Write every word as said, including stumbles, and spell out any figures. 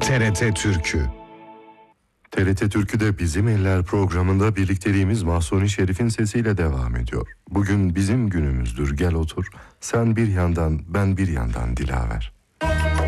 T R T Türkü. T R T Türkü'de Bizim Eller programında birlikteliğimiz Mahsuni Şerif'in sesiyle devam ediyor. Bugün bizim günümüzdür, gel otur. Sen bir yandan, ben bir yandan Dilaver.